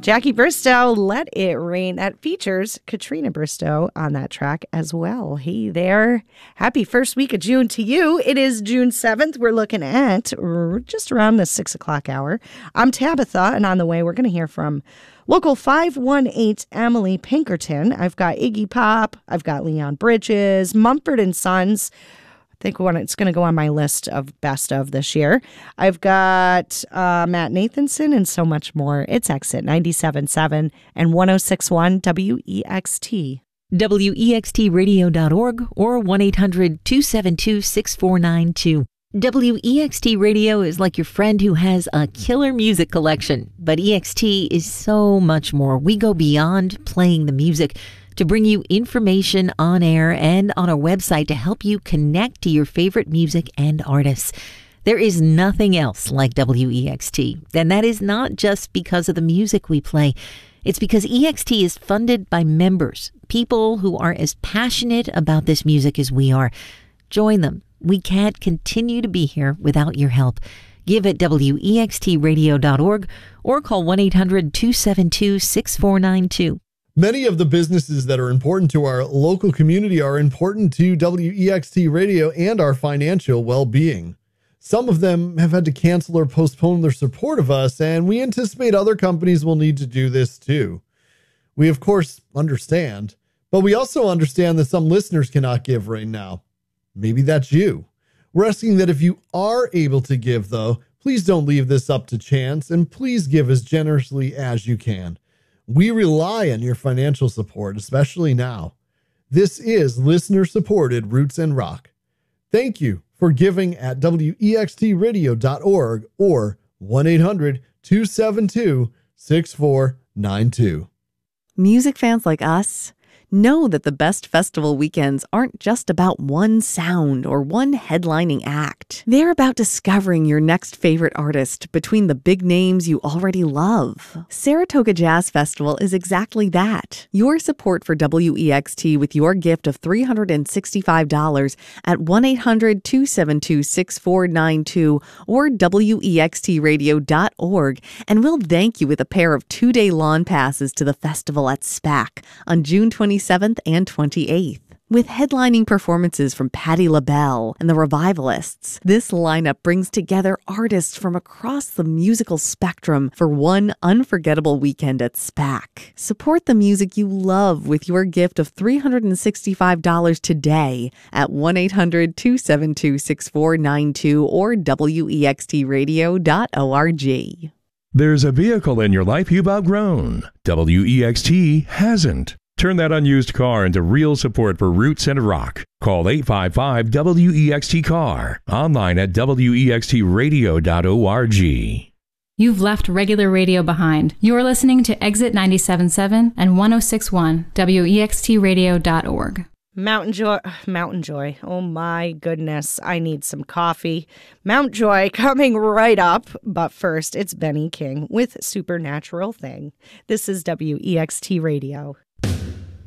Jackie Bristow, Let It Rain. That features Katrina Bristow on that track as well. Hey there. Happy first week of June to you. It is June 7th. We're looking at just around the 6 o'clock hour. I'm Tabitha, and on the way, we're going to hear from Local 518 Emily Pinkerton. I've got Iggy Pop. I've got Leon Bridges, Mumford & Sons. I think it's going to go on my list of best of this year. I've got Matt Nathanson and so much more. It's Exit 97.7 and 106.1 WEXT. WEXTradio.org or 1-800-272-6492. WEXT Radio is like your friend who has a killer music collection, but EXT is so much more. We go beyond playing the music to bring you information on air and on our website to help you connect to your favorite music and artists. There is nothing else like WEXT, and that is not just because of the music we play. It's because EXT is funded by members, people who are as passionate about this music as we are. Join them. We can't continue to be here without your help. Give at WEXTradio.org or call 1-800-272-6492. Many of the businesses that are important to our local community are important to WEXT Radio and our financial well-being. Some of them have had to cancel or postpone their support of us, and we anticipate other companies will need to do this too. We, of course, understand, but we also understand that some listeners cannot give right now. Maybe that's you. We're asking that if you are able to give, though, please don't leave this up to chance, and please give as generously as you can. We rely on your financial support, especially now. This is listener-supported Roots and Rock. Thank you for giving at WEXTradio.org or 1-800-272-6492. Music fans like us know that the best festival weekends aren't just about one sound or one headlining act. They're about discovering your next favorite artist between the big names you already love. Saratoga Jazz Festival is exactly that. Your support for WEXT with your gift of $365 at 1-800-272-6492 or WEXTradio.org, and we'll thank you with a pair of 2-day lawn passes to the festival at SPAC on June 27th and 28th. With headlining performances from Patti LaBelle and the Revivalists, this lineup brings together artists from across the musical spectrum for one unforgettable weekend at SPAC. Support the music you love with your gift of $365 today at 1-800-272-6492 or WEXTradio.org. There's a vehicle in your life you've outgrown. WEXT hasn't. Turn that unused car into real support for Roots and Rock. Call 855-WEXT-CAR. Online at WEXTradio.org. You've left regular radio behind. You're listening to Exit 97.7 and 106.1 WEXTradio.org. Mountain Joy. Oh my goodness, I need some coffee. Mount Joy coming right up. But first, it's Benny King with Supernatural Thing. This is WEXT Radio.